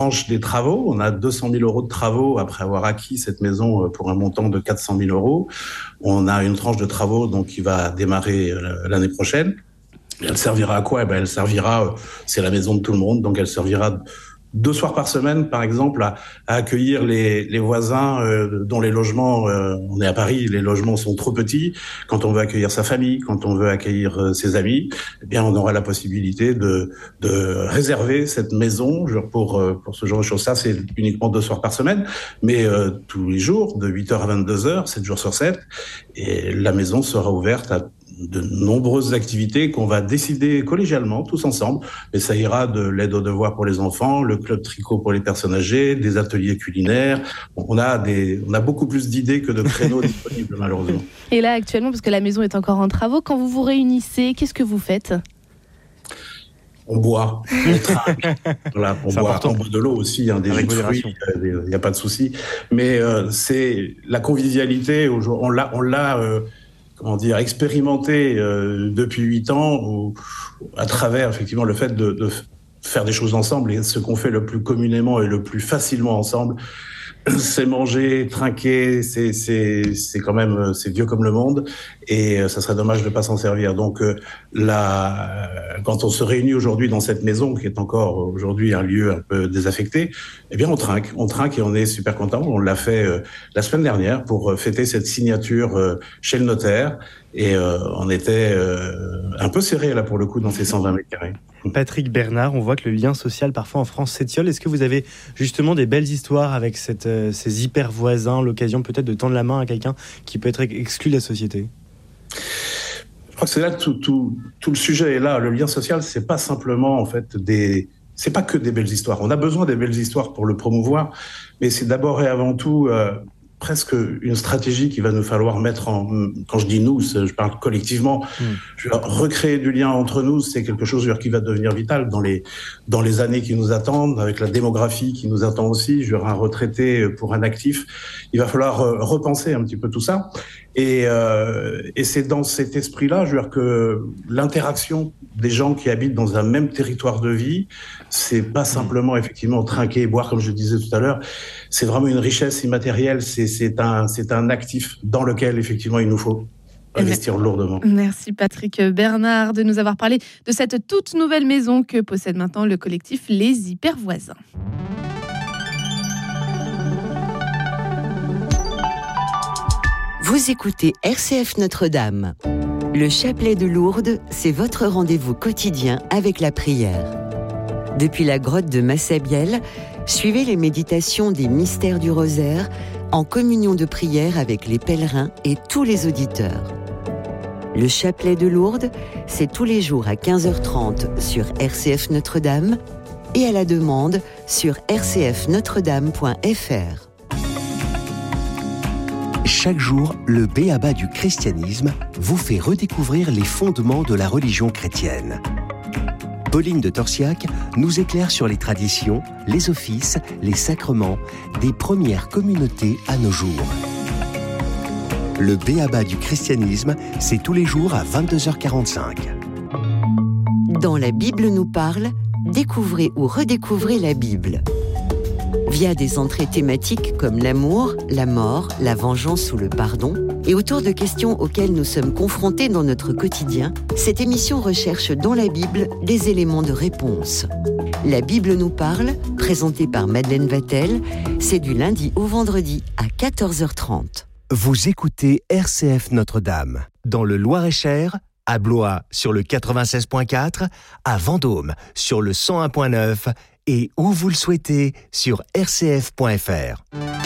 tranche des travaux. On a 200 000 euros de travaux après avoir acquis cette maison pour un montant de 400 000 euros. On a une tranche de travaux donc, qui va démarrer l'année prochaine. Et elle servira à quoi? Elle servira, c'est la maison de tout le monde, donc elle servira 2 soirs par semaine, par exemple, à accueillir les voisins dont les logements, on est à Paris, les logements sont trop petits. Quand on veut accueillir sa famille, quand on veut accueillir ses amis, eh bien, on aura la possibilité de réserver cette maison pour ce genre de choses. Ça, c'est uniquement 2 soirs par semaine, mais tous les jours, de 8h à 22h, 7 jours sur 7, et la maison sera ouverte à de nombreuses activités qu'on va décider collégialement, tous ensemble. Mais ça ira de l'aide aux devoirs pour les enfants, le club tricot pour les personnes âgées, des ateliers culinaires. On a beaucoup plus d'idées que de créneaux disponibles, malheureusement. Et là, actuellement, parce que la maison est encore en travaux, quand vous vous réunissez, qu'est-ce que vous faites ? On boit, on trinque, voilà, on boit de l'eau aussi, des jus de fruits, il n'y a pas de souci. Mais c'est la convivialité, on l'a expérimenté depuis 8 ans à travers effectivement le fait de faire des choses ensemble. Et ce qu'on fait le plus communément et le plus facilement ensemble, c'est manger, trinquer, c'est quand même, c'est vieux comme le monde, et ça serait dommage de ne pas s'en servir. Donc quand on se réunit aujourd'hui dans cette maison, qui est encore aujourd'hui un lieu un peu désaffecté, eh bien on trinque et on est super content. On l'a fait la semaine dernière pour fêter cette signature chez le notaire, et on était un peu serré là pour le coup dans ces 120 mètres carrés. Patrick Bernard, on voit que le lien social parfois en France s'étiole. Est-ce que vous avez justement des belles histoires avec ces hyper voisins, l'occasion peut-être de tendre la main à quelqu'un qui peut être exclu de la société ? Je crois que c'est là que tout le sujet est là. Le lien social, c'est pas simplement en fait c'est pas que des belles histoires. On a besoin des belles histoires pour le promouvoir, mais c'est d'abord et avant tout presque une stratégie qu'il va nous falloir mettre quand je dis nous, je parle collectivement. Je veux dire, recréer du lien entre nous, c'est quelque chose qui va devenir vital dans les années qui nous attendent, avec la démographie qui nous attend aussi. Je veux dire, un retraité pour un actif, il va falloir repenser un petit peu tout ça. Et c'est dans cet esprit-là, je veux dire, que l'interaction des gens qui habitent dans un même territoire de vie, c'est pas simplement effectivement trinquer et boire comme je disais tout à l'heure. C'est vraiment une richesse immatérielle. C'est un actif dans lequel effectivement il nous faut investir lourdement. Merci Patrick Bernard de nous avoir parlé de cette toute nouvelle maison que possède maintenant le collectif Les Hyper Voisins. Vous écoutez RCF Notre-Dame. Le chapelet de Lourdes, c'est votre rendez-vous quotidien avec la prière. Depuis la grotte de Massabielle, suivez les méditations des mystères du rosaire en communion de prière avec les pèlerins et tous les auditeurs. Le chapelet de Lourdes, c'est tous les jours à 15h30 sur RCF Notre-Dame et à la demande sur rcfnotredame.fr. Chaque jour, le b.a.-ba du christianisme vous fait redécouvrir les fondements de la religion chrétienne. Pauline de Torsiac nous éclaire sur les traditions, les offices, les sacrements des premières communautés à nos jours. Le b.a.-ba du christianisme, c'est tous les jours à 22h45. Dans La Bible nous parle, découvrez ou redécouvrez la Bible. Via des entrées thématiques comme l'amour, la mort, la vengeance ou le pardon, et autour de questions auxquelles nous sommes confrontés dans notre quotidien, cette émission recherche dans la Bible des éléments de réponse. La Bible nous parle, présentée par Madeleine Vatel, c'est du lundi au vendredi à 14h30. Vous écoutez RCF Notre-Dame, dans le Loir-et-Cher, à Blois sur le 96.4, à Vendôme sur le 101.9 et où vous le souhaitez sur rcf.fr.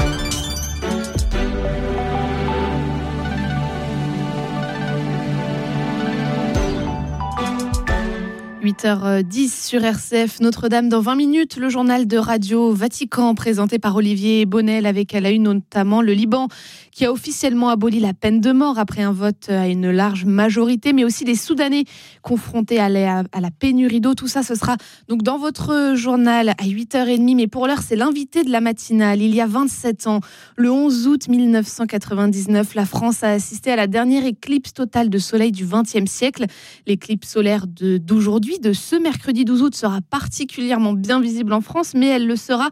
8h10 sur RCF Notre-Dame. Dans 20 minutes, le journal de Radio Vatican présenté par Olivier Bonnel, avec à la une notamment le Liban qui a officiellement aboli la peine de mort après un vote à une large majorité, mais aussi les Soudanais confrontés à la pénurie d'eau. Tout ça, ce sera donc dans votre journal à 8h30. Mais pour l'heure, c'est l'invité de la matinale. Il y a 27 ans, le 11 août 1999, la France a assisté à la dernière éclipse totale de soleil du XXe siècle. L'éclipse solaire d'aujourd'hui, de ce mercredi 12 août, sera particulièrement bien visible en France, mais elle le sera